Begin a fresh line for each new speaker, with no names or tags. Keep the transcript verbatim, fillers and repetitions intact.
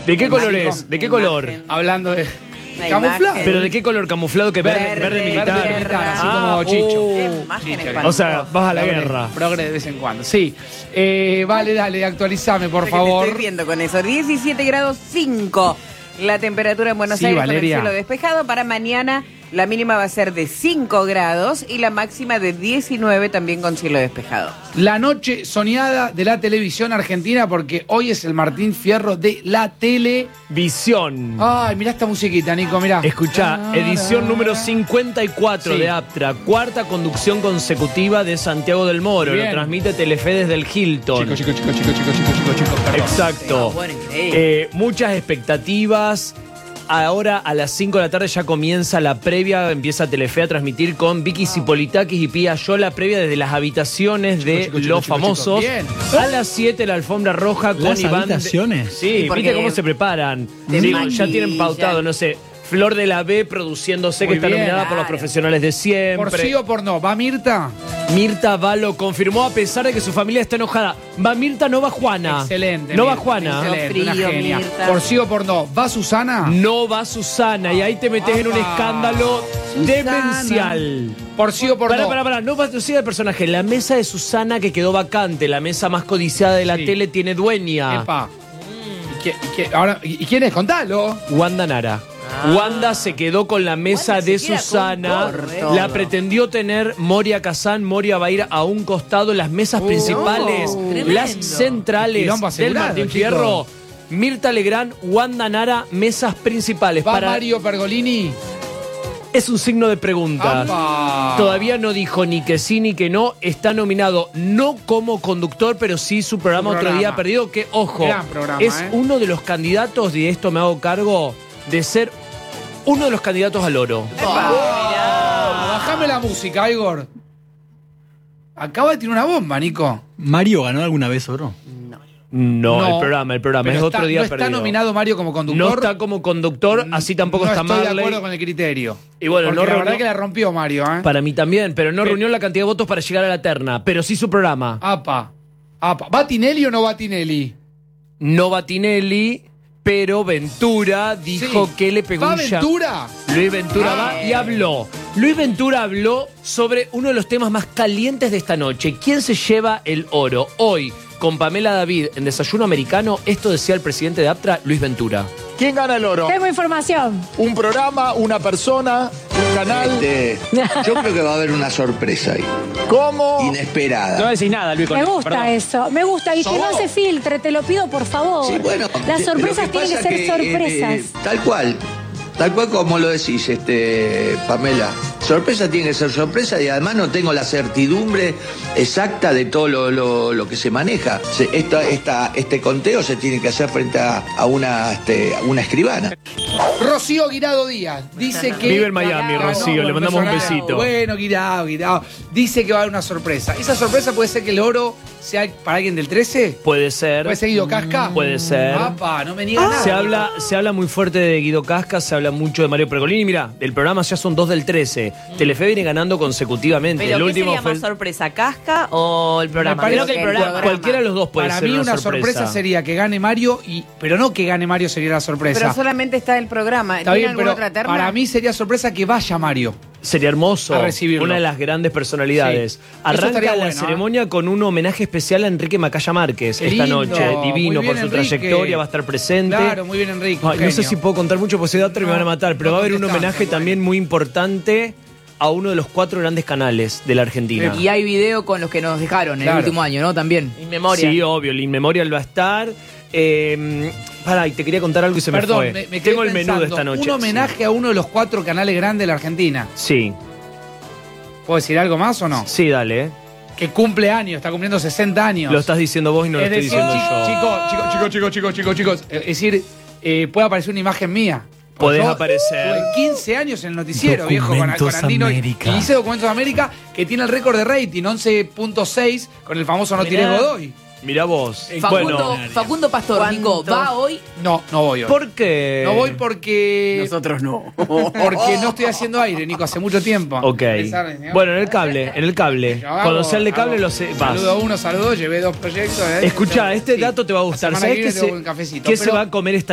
¿De qué color es? ¿De qué color?
Hablando de...
Una
camuflado.
imagen.
¿Pero de qué color? ¿Camuflado que verde,
Verde,
verde militar?
Verde militar, así
Ah,
como Chicho.
uh.
Qué imagen
Chicho.
espantosa.
O sea, vas a la
Progre,
guerra.
Progre de vez en cuando. Sí. Eh, vale, dale, actualizame, por
Sé que
favor.
Te estoy riendo con eso. diecisiete grados cinco. La temperatura en Buenos
Sí,
Aires
Valeria.
con el cielo despejado. Para mañana la mínima va a ser de cinco grados y la máxima de diecinueve también con cielo despejado.
La noche soñada de la televisión argentina, porque hoy es el Martín Fierro de la tele.
Visión.
Ay, mirá esta musiquita, Nico, mirá.
Escuchá, edición número cincuenta y cuatro
Sí.
de Aptra, cuarta conducción consecutiva de Santiago del Moro.
Bien.
Lo transmite Telefe desde el Hilton.
Chico, chico, chico, chico, chico, chico, chico, chico, perdón.
Exacto.
Sí, bueno, increíble.
Eh, muchas expectativas. Ahora a las cinco de la tarde ya comienza la previa, empieza Telefe a transmitir con Vicky Zipolitakis y Pía Yola, previa desde las habitaciones de
Chico, chico,
los
chico,
famosos.
chico. Bien.
A las siete la alfombra roja con
¿Las
Iván. de-
habitaciones?
Sí,
Sí, porque
viste cómo se preparan.
te
Digo, ya
maquillan.
tienen pautado, no sé. Flor de la B produciéndose,
Muy
que está
bien,
nominada por los
claro.
profesionales de siempre.
Por sí o por no, ¿va Mirta?
Mirta va lo confirmó a pesar de que su familia está enojada. Va Mirta, no va Juana.
Excelente.
No va
Mirta,
Juana.
Excelente, una
Frío,
genia.
Mirta.
Por sí o por no, ¿va Susana?
No va Susana. Y ahí te metes en un
Apa.
escándalo demencial.
Por sí o por
Pará,
no.
pará, pará. No va no siga el personaje. La mesa de Susana que quedó vacante, la mesa más codiciada de la
Sí.
tele, tiene dueña.
Epa. ¿Y, qué- y qué- ahora, ¿y y quién es? Contalo.
Wanda Nara. Wanda se quedó con la mesa
Wanda se
de
queda
Susana.
con todo.
La pretendió tener Moria Kazán. Moria va a ir a un costado. Las mesas
Oh,
principales,
tremendo.
las centrales
Quilombo
del
asegurado,
Martín
chicos.
Fierro. Mirta Legrand, Wanda Nara, mesas principales.
¿Va
Para...
Mario Pergolini?
Es un signo de pregunta.
Apa.
Todavía no dijo ni que sí ni que no. Está nominado no como conductor, pero sí su programa,
Su
Otro
programa.
Día Perdido, que, ojo,
Gran programa,
es
¿eh?
uno de los candidatos, y de esto me hago cargo, de ser uno de los candidatos al oro.
Ah, bajame la música, Igor. Acaba de tirar una bomba, Nico.
¿Mario ganó alguna vez oro?
No,
No,
el programa, el programa.
Pero
Es
está-
Otro Día
no está
Perdido.
nominado Mario como conductor.
No está como conductor, así tampoco
no
está
estoy de
Marley.
acuerdo con el criterio.
Y bueno,
Porque
no
la verdad
reunió-
que la rompió Mario, ¿eh?
Para mí también, pero no
Pero-
reunió la cantidad de votos para llegar a la terna. Pero sí su programa.
Apa. Apa. ¿Va Tinelli o no va Tinelli?
No va Tinelli, pero Ventura dijo
Sí.
que le pegó
¿Va
un llam-
Ventura?
Luis Ventura
Ah.
va y habló. Luis Ventura habló sobre uno de los temas más calientes de esta noche. ¿Quién se lleva el oro? Hoy, con Pamela David en Desayuno Americano, esto decía el presidente de Aptra, Luis Ventura.
¿Quién gana el oro?
Tengo información.
¿Un programa, una persona, un canal?
Este, yo creo que va a haber una sorpresa ahí,
¿Cómo?
inesperada.
decís nada, Luis.
Me gusta eso. Me gusta. Y que no se filtre, te lo pido por favor.
Sí, bueno,
Las
eh,
sorpresas
lo que
tienen que
pasa
ser
eh,
sorpresas.
eh, tal cual, tal cual como lo decís, este, Pamela. Sorpresa tiene que ser sorpresa y además no tengo la certidumbre exacta de todo lo, lo- lo que se maneja. Se- esta, esta, este conteo se tiene que hacer frente a, a una, este, a una escribana.
Rocío Guirado Díaz dice que.
Vive en Miami,
Ah,
Rocío, le mandamos un
beso grande.
besito.
Bueno, Guirado, Guirado. Dice que va a haber una sorpresa. ¿Esa sorpresa puede ser que el oro sea para alguien del trece?
Puede ser.
¿Puede ser Guido Casca?
Puede ser.
Apa, no me niega nada.
Se habla, se habla muy fuerte de Guido Casca, se habla mucho de Mario Pergolini. Mira, del programa ya son dos del trece. Telefe viene ganando consecutivamente.
¿Pero
el
qué
último
sería
fue
más sorpresa, Casca o el programa?
parece
Creo que el
que el
programa.
programa.
Cualquiera de los dos puede
Para
ser
mí una
sorpresa.
sorpresa sería que gane Mario, y pero no que gane Mario sería la sorpresa.
Pero solamente está el programa.
Está
¿Tiene
bien,
alguna
pero
otra terna?
para mí sería sorpresa que vaya Mario.
Sería hermoso.
A recibirlo.
Una de las grandes personalidades.
Sí. Eso
Arranca
estaría
la
bueno, ¿eh?
ceremonia con un homenaje especial a Enrique Macaya Márquez
Qué
esta
lindo.
noche. Divino
Muy
por
bien,
su
Enrique.
trayectoria, va a estar presente.
Claro, muy bien, Enrique.
Ay, no sé
genio.
si puedo contar mucho porque soy de Aptra y me van a matar, pero
no
va a haber un
contestás,
homenaje
bueno.
también muy importante a uno de los cuatro grandes canales de la Argentina.
Y hay video con los que nos dejaron en
Claro.
el último año, ¿no? También.
In memoria.
Sí, obvio, el In Memorial va a estar. Eh, pará, y te quería contar algo y se me
Perdón,
fue.
me, me quedé
Tengo el menú de
pensando,
esta noche.
Un homenaje a uno de los cuatro canales grandes de la Argentina.
Sí,
¿Puedo decir algo más o no?
sí, sí, dale. eh.
Que cumple años, está cumpliendo sesenta años.
Lo estás diciendo vos y no
es
lo estoy
decir,
diciendo yo.
chicos, chicos, chicos, chicos, chicos, chicos, chicos. eh, Es decir, eh, puede aparecer una imagen mía.
Podés
Yo
aparecer.
Tuve quince años en el noticiero, viejo, con, con
Documentos
Andino. y-
América.
Y hice Documentos de América, que tiene el récord de rating, once punto seis, con el famoso No Tires
Mirá.
Godoy.
Mirá vos.
Facundo,
Bueno,
Facundo Pastor,
¿Cuánto?
Nico, ¿va hoy?
No, no voy hoy.
¿por qué?
No voy porque.
Nosotros no.
Porque no estoy haciendo aire, Nico, hace mucho tiempo.
Ok.
Empezar, ¿no?
Bueno, en el cable, en el cable.
Yo hago-
Cuando sea el de cable
hago-
lo sé. Vas.
Saludo a uno, saludo, llevé dos proyectos. ¿eh?
Escuchá, este
Sí.
dato te va a
La
gustar.
semana
¿Sabés
que
qué
viene
se,
tengo un cafecito,
qué se
pero-
va a comer esta